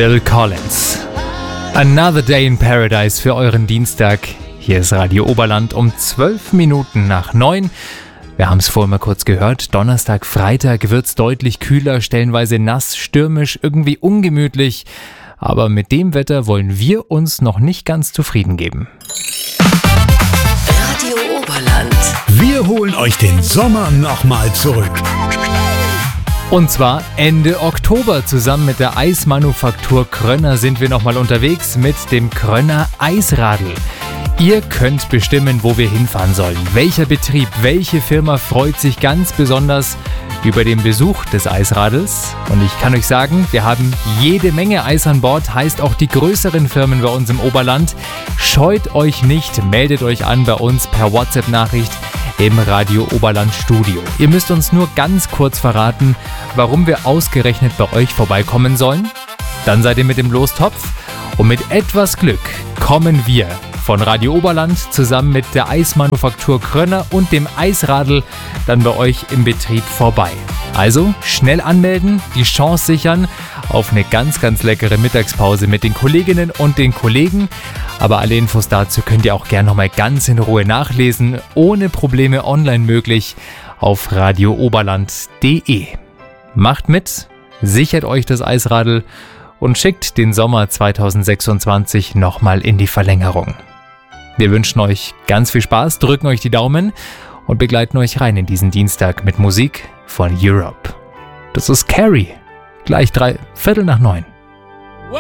Phil Collins. Another Day in Paradise für euren Dienstag. Hier ist Radio Oberland um 12 Minuten nach 9. Wir haben es vorhin mal kurz gehört. Donnerstag, Freitag wird es deutlich kühler, stellenweise nass, stürmisch, irgendwie ungemütlich. Aber mit dem Wetter wollen wir uns noch nicht ganz zufrieden geben. Radio Oberland. Wir holen euch den Sommer nochmal zurück. Und zwar Ende Oktober. Zusammen mit der Eismanufaktur Krönner sind wir nochmal unterwegs mit dem Krönner Eisradl. Ihr könnt bestimmen, wo wir hinfahren sollen. Welcher Betrieb, welche Firma freut sich ganz besonders über den Besuch des Eisradls? Und ich kann euch sagen, wir haben jede Menge Eis an Bord, heißt auch die größeren Firmen bei uns im Oberland. Scheut euch nicht, meldet euch an bei uns per WhatsApp-Nachricht im Radio Oberland Studio. Ihr müsst uns nur ganz kurz verraten, warum wir ausgerechnet bei euch vorbeikommen sollen. Dann seid ihr mit im Lostopf und mit etwas Glück kommen wir von Radio Oberland zusammen mit der Eismanufaktur Krönner und dem Eisradl dann bei euch im Betrieb vorbei. Also schnell anmelden, die Chance sichern auf eine ganz, ganz leckere Mittagspause mit den Kolleginnen und den Kollegen. Aber alle Infos dazu könnt ihr auch gerne nochmal ganz in Ruhe nachlesen, ohne Probleme online möglich auf radiooberland.de. Macht mit, sichert euch das Eisradl und schickt den Sommer 2026 nochmal in die Verlängerung. Wir wünschen euch ganz viel Spaß, drücken euch die Daumen und begleiten euch rein in diesen Dienstag mit Musik von Europe. Das ist Carrie, gleich 9:03.